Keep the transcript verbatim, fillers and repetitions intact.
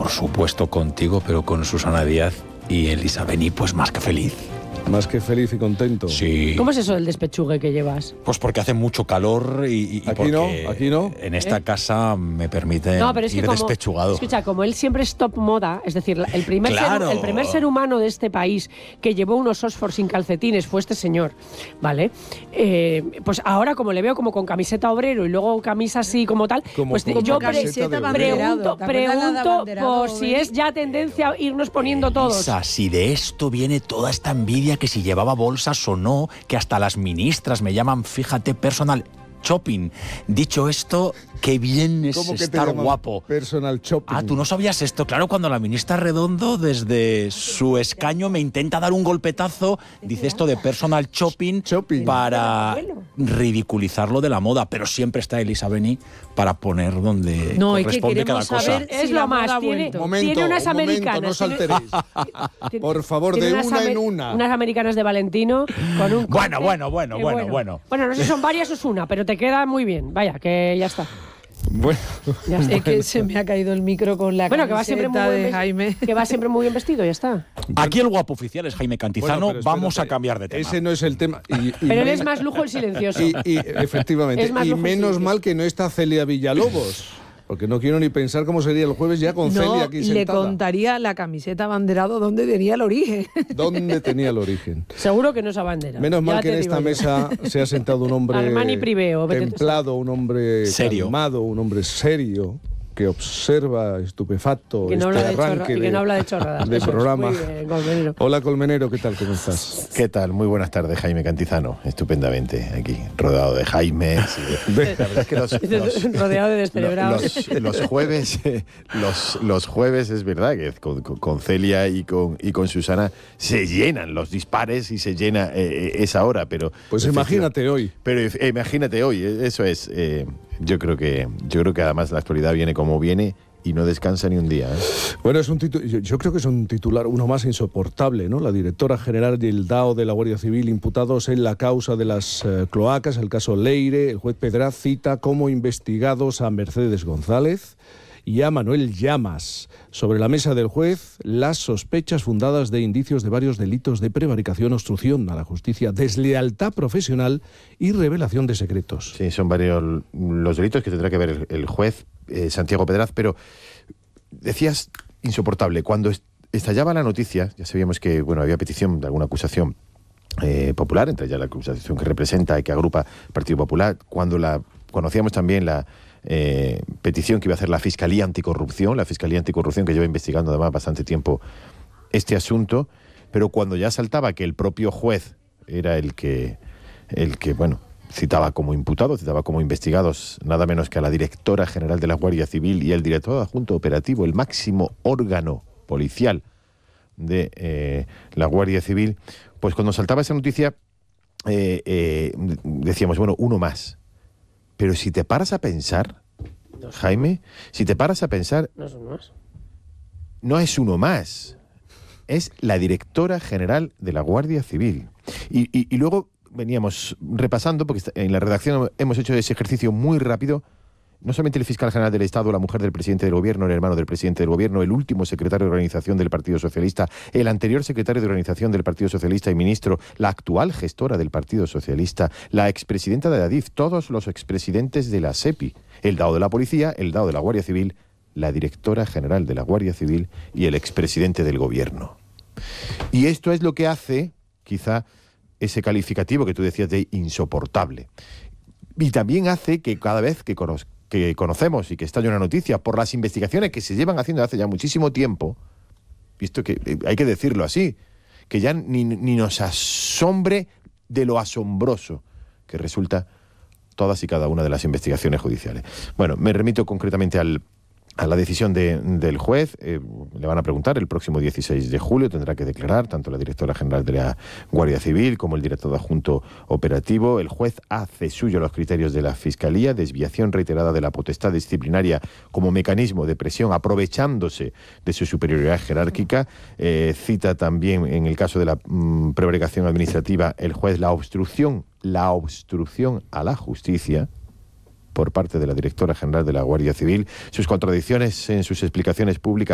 por supuesto contigo, pero con Susana Díaz y Elisa Beni, pues más que feliz. Más que feliz y contento. Sí. ¿Cómo es eso del despechugue que llevas? Pues porque hace mucho calor y, y aquí porque no, aquí no. En esta ¿Eh? casa me permite No, pero es que ir como, despechugado. Escucha, como él siempre es top moda, es decir, el primer, Claro. ser, el primer ser humano de este país que llevó unos Oxford sin calcetines fue este señor, ¿vale? Eh, pues ahora como le veo como con camiseta obrero y luego camisa así como tal, Como pues con yo camiseta pre de pregunto, ¿Te acuerdas la de pregunto abanderado, por si eh? es ya tendencia a irnos poniendo todos. Elisa, si de esto viene toda esta envidia que si llevaba bolsas o no, que hasta las ministras me llaman, fíjate, personal shopping. Dicho esto, qué bien es ¿Cómo que te estar llaman guapo. Personal shopping. Ah, ¿tú no sabías esto? Claro, cuando la ministra Redondo desde su escaño me intenta dar un golpetazo, dice esto de personal shopping, Shopping. para ridiculizarlo de la moda, pero siempre está Elisa Beni para poner donde No, y que corresponde cada queremos cosa. saber Es si lo la más, moda ha tiene- vuelto. Momento, tiene unas un momento, americanas, no os tiene- alteréis. Tiene- Por favor, tiene de unas una amer- en una. Unas americanas de Valentino con un Bueno, corte, bueno, bueno, eh, bueno, bueno. Bueno, no sé si son varias o es una, pero te queda muy bien. Vaya, que ya está. Bueno, Ya está. Es que se me ha caído el micro con la Bueno, que va siempre muy camiseta bien de ves- Jaime. que va siempre muy bien vestido, ya está. Aquí el guapo oficial es Jaime Cantizano. bueno, pero Vamos espérate, a cambiar de tema. Ese no es el tema. Y, y Pero él men- es más lujo el silencioso. Y, y, efectivamente. Es más Y lujo menos silencioso. mal que no está Celia Villalobos. Porque no quiero ni pensar cómo sería el jueves ya con Celia No, aquí le sentada. contaría la camiseta abanderado dónde tenía el origen. ¿Dónde tenía el origen? Seguro que no es bandera. Menos mal Ya que te en digo esta yo. mesa se ha sentado un hombre Armani Priveo, vete tú. templado, un hombre Serio. calmado, un hombre serio, que observa estupefacto Que no este habla de chorra- arranque y que no habla de chorradas. de Eso es. programa. Muy bien, Colmenero. Hola Colmenero, ¿qué tal? ¿Cómo estás? ¿Qué tal? Muy buenas tardes, Jaime Cantizano. Estupendamente aquí, rodeado de Jaimes. y de- La verdad es que los, los- Rodeado de descerebrados. los, los jueves, eh, los, los jueves es verdad que con, con- con Celia y con, y con Susana se llenan los dispares y se llena eh, eh, esa hora, pero Pues imagínate hoy. Pero eh, imagínate hoy, eh, eso es. eh, yo creo que yo creo que además la actualidad viene como viene y no descansa ni un día. ¿eh? Bueno, es un titu- yo, yo creo que es un titular, uno más insoportable, ¿no? La directora general del D A O de la Guardia Civil, imputados en la causa de las eh, cloacas, el caso Leire. El juez Pedraz cita como investigados a Mercedes González y a Manuel Llamas. Sobre la mesa del juez, las sospechas fundadas de indicios de varios delitos de prevaricación, obstrucción a la justicia, deslealtad profesional y revelación de secretos. Sí, son varios los delitos que tendrá que ver el, el juez eh, Santiago Pedraz, pero decías insoportable. Cuando est- estallaba la noticia, ya sabíamos que bueno había petición de alguna acusación eh, popular, entre ya la acusación que representa y que agrupa el Partido Popular, cuando la conocíamos también la eh, petición que iba a hacer la Fiscalía Anticorrupción, la Fiscalía Anticorrupción que lleva investigando además bastante tiempo este asunto, pero cuando ya saltaba que el propio juez era el que, el que bueno, citaba como imputado, citaba como investigados nada menos que a la directora general de la Guardia Civil y el director adjunto operativo, el máximo órgano policial de eh, la Guardia Civil, pues cuando saltaba esa noticia eh, eh, decíamos, bueno, uno más. Pero si te paras a pensar, Jaime, si te paras a pensar, No son más. no es uno más, es la directora general de la Guardia Civil. Y, y, y luego veníamos repasando, porque en la redacción hemos hecho ese ejercicio muy rápido, no solamente el fiscal general del Estado, la mujer del presidente del gobierno, el hermano del presidente del gobierno, el último secretario de organización del Partido Socialista, el anterior secretario de organización del Partido Socialista y ministro, la actual gestora del Partido Socialista, la expresidenta de la D I F, todos los expresidentes de la SEPI, el D A O de la Policía, el D A O de la Guardia Civil, la directora general de la Guardia Civil y el expresidente del gobierno. Y esto es lo que hace, quizá, ese calificativo que tú decías de insoportable. Y también hace que cada vez que, cono que conocemos y que estalla una noticia por las investigaciones que se llevan haciendo hace ya muchísimo tiempo, visto que eh, hay que decirlo así, que ya ni, ni nos asombre de lo asombroso que resulta todas y cada una de las investigaciones judiciales. Bueno, me remito concretamente al a la decisión de, del juez. Eh, le van a preguntar el próximo dieciséis de julio, tendrá que declarar tanto la directora general de la Guardia Civil como el director adjunto operativo. El juez hace suyo los criterios de la Fiscalía, desviación reiterada de la potestad disciplinaria como mecanismo de presión, aprovechándose de su superioridad jerárquica. Eh, cita también, en el caso de la mmm, prevaricación administrativa, el juez la obstrucción, la obstrucción a la justicia por parte de la directora general de la Guardia Civil, sus contradicciones en sus explicaciones públicas